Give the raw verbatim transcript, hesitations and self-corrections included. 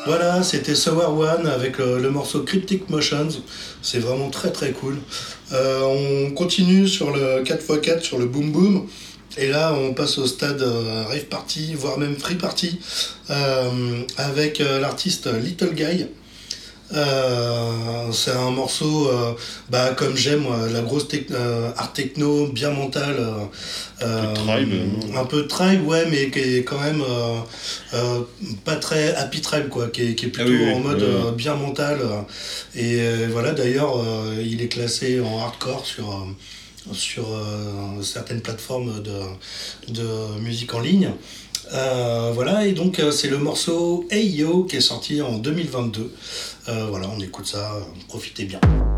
Voilà, c'était Sour One avec le, le morceau Cryptic Motions. C'est vraiment très très cool. Euh, on continue sur le quatre par quatre, sur le Boom Boom. Et là, on passe au stade euh, rave party, voire même free party, euh, avec euh, l'artiste Little Guy. Euh, c'est un morceau, euh, bah, comme j'aime, moi, la grosse tec- euh, art techno, bien mentale, euh, Un peu de euh, tribe. euh, un peu de tribe, ouais, mais qui est quand même euh, euh, pas très happy tribe, quoi, qui est, qui est Ah plutôt oui, oui, en mode ouais, ouais. euh, bien mental. euh, et euh, voilà, d'ailleurs, euh, il est classé en hardcore sur, euh, sur euh, certaines plateformes de, de musique en ligne. Euh, voilà, et donc euh, c'est le morceau Hey Yo qui est sorti en deux mille vingt-deux. Euh, voilà, on écoute ça, euh, profitez bien.